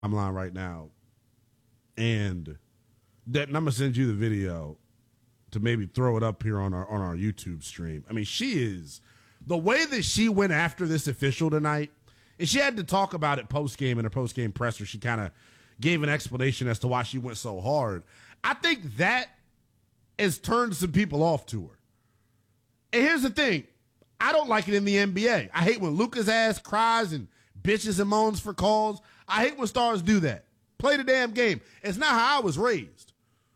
timeline right now, and I'm gonna send you the video to maybe throw it up here on our YouTube stream. I mean, she is the way that she went after this official tonight, and she had to talk about it post game in her post game presser. She kind of gave an explanation as to why she went so hard. I think that has turned some people off to her. And here's the thing. I don't like it in the NBA. I hate when Luka's ass cries and bitches and moans for calls. I hate when stars do that. Play the damn game. It's not how I was raised.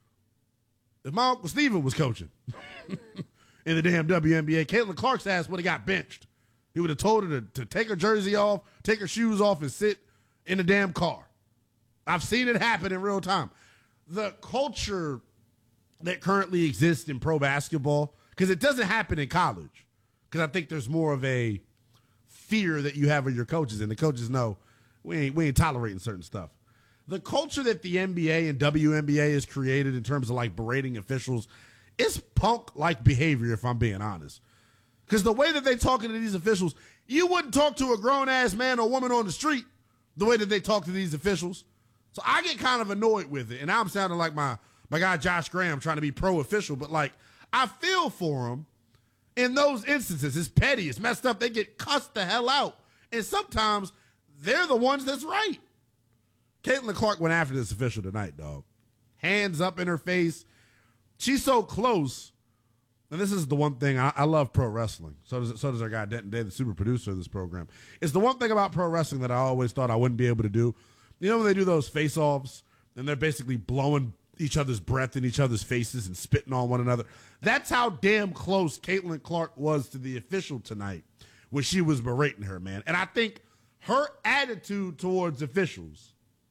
If my Uncle Steven was coaching in the damn WNBA, Caitlin Clark's ass would have got benched. He would have told her to take her jersey off, take her shoes off, and sit in the damn car. I've seen it happen in real time. The culture that currently exists in pro basketball, because it doesn't happen in college, because I think there's more of a fear that you have of your coaches, and the coaches know we ain't tolerating certain stuff. The culture that the NBA and WNBA has created in terms of like berating officials is punk-like behavior, if I'm being honest. Because the way that they talking to these officials, you wouldn't talk to a grown-ass man or woman on the street the way that they talk to these officials. So I get kind of annoyed with it, and I'm sounding like my guy Josh Graham trying to be pro-official, but like I feel for him in those instances. It's petty, it's messed up. They get cussed the hell out, and sometimes they're the ones that's right. Caitlin Clark went after this official tonight, dog. Hands up in her face. She's so close. And this is the one thing, I love pro wrestling. So does our guy Denton Day, the super producer of this program. It's the one thing about pro wrestling that I always thought I wouldn't be able to do. You know when they do those face-offs and they're basically blowing each other's breath in each other's faces and spitting on one another? That's how damn close Caitlin Clark was to the official tonight when she was berating her, man. And I think her attitude towards officials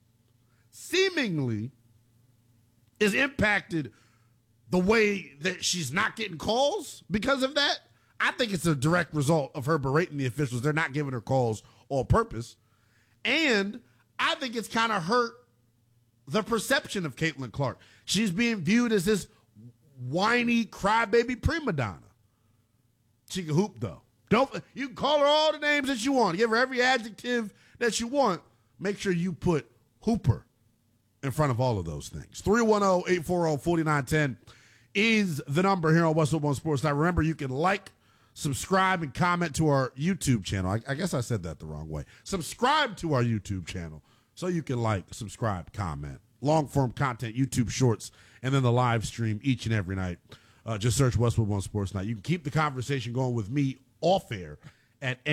seemingly is impacted the way that she's not getting calls because of that. I think it's a direct result of her berating the officials. They're not giving her calls on purpose. And I think it's kind of hurt the perception of Caitlin Clark. She's being viewed as this whiny, crybaby prima donna. She can hoop, though. You can call her all the names that you want. Give her every adjective that you want. Make sure you put hooper in front of all of those things. 310-840-4910 is the number here on Westwood One Sports. Now, remember, you can like, subscribe, and comment to our YouTube channel. I guess I said that the wrong way. Subscribe to our YouTube channel so you can like, subscribe, comment. Long-form content, YouTube shorts, and then the live stream each and every night. Just search Westwood One Sports Night. You can keep the conversation going with me off air at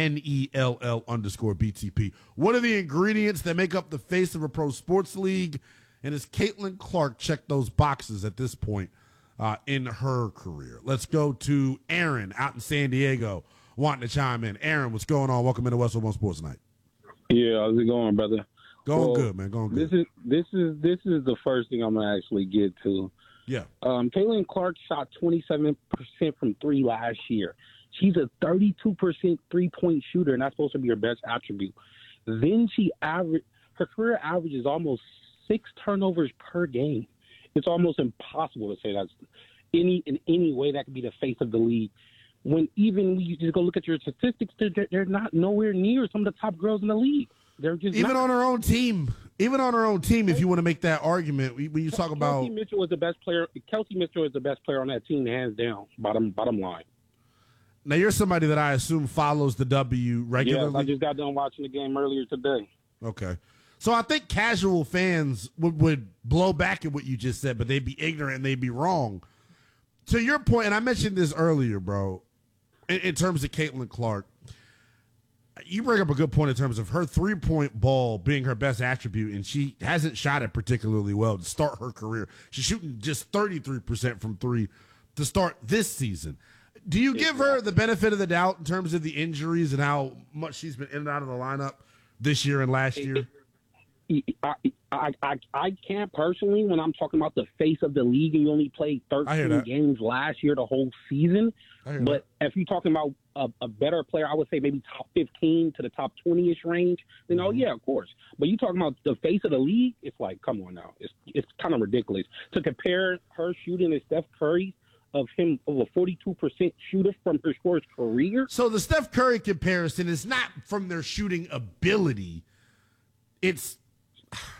NELL_BTP. What are the ingredients that make up the face of a pro sports league? And has Caitlin Clark checked those boxes at this point in her career? Let's go to Aaron out in San Diego wanting to chime in. Aaron, what's going on? Welcome into Westwood One Sports Night. Yeah, how's it going, brother? Going good, man. Going good. This is the first thing I'm gonna actually get to. Yeah. Caitlin Clark shot 27% from three last year. She's a 32% 3-point shooter, and that's supposed to be her best attribute. Then her career average is almost 6 turnovers per game. It's almost impossible to say that's in any way that could be the face of the league. When even you just go look at your statistics, they're not nowhere near some of the top girls in the league. They're just even on her own team. Even on her own team, if you want to make that argument, when you talk about Kelsey Mitchell is the best player. Kelsey Mitchell is the best player on that team, hands down. Bottom line. Now you're somebody that I assume follows the W regularly. Yeah, I just got done watching the game earlier today. Okay. So I think casual fans would blow back at what you just said, but they'd be ignorant and they'd be wrong. To your point, and I mentioned this earlier, bro, in terms of Caitlin Clark, you bring up a good point in terms of her three-point ball being her best attribute, and she hasn't shot it particularly well to start her career. She's shooting just 33% from three to start this season. Do you give her the benefit of the doubt in terms of the injuries and how much she's been in and out of the lineup this year and last year? I can't personally when I'm talking about the face of the league and you only played 13 games last year the whole season. But if you're talking about a better player, I would say maybe top 15 to the top 20-ish range, then yeah, of course. But you talking about the face of the league, it's like, come on now. It's kind of ridiculous. To compare her shooting to Steph Curry of a 42% shooter from her sports career. So the Steph Curry comparison is not from their shooting ability. It's